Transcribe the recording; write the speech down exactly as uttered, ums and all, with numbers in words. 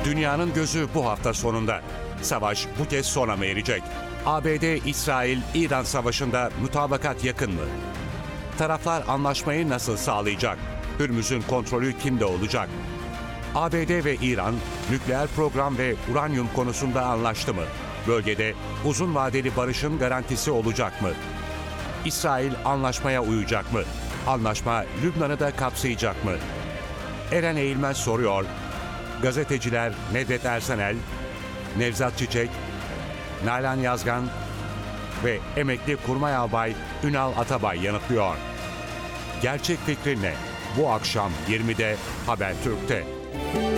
Dünyanın gözü bu hafta sonunda. Savaş bu kez sona mı erecek? A B D-İsrail-İran savaşında mutabakat yakın mı? Taraflar anlaşmayı nasıl sağlayacak? Hürmüz'ün kontrolü kimde olacak? A B D ve İran nükleer program ve uranyum konusunda anlaştı mı? Bölgede uzun vadeli barışın garantisi olacak mı? İsrail anlaşmaya uyacak mı? Anlaşma Lübnan'ı da kapsayacak mı? Eren Eğilmez soruyor. Gazeteciler Nedret Ersenel, Nevzat Çiçek, Nalan Yazgan ve emekli kurmay albay Ünal Atabay yanıtlıyor. Gerçek fikri ne? Bu akşam yirmide Habertürk'te.